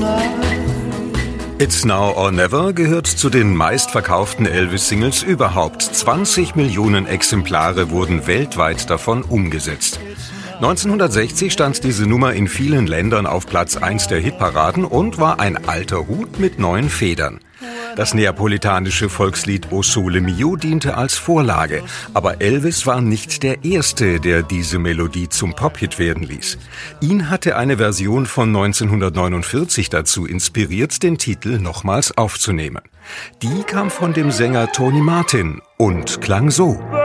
It's Now or Never gehört zu den meistverkauften Elvis-Singles überhaupt. 20 Millionen Exemplare wurden weltweit davon umgesetzt. 1960 stand diese Nummer in vielen Ländern auf Platz 1 der Hitparaden und war ein alter Hut mit neuen Federn. Das neapolitanische Volkslied O Sole Mio diente als Vorlage, aber Elvis war nicht der Erste, der diese Melodie zum Pop-Hit werden ließ. Ihn hatte eine Version von 1949 dazu inspiriert, den Titel nochmals aufzunehmen. Die kam von dem Sänger Tony Martin und klang so.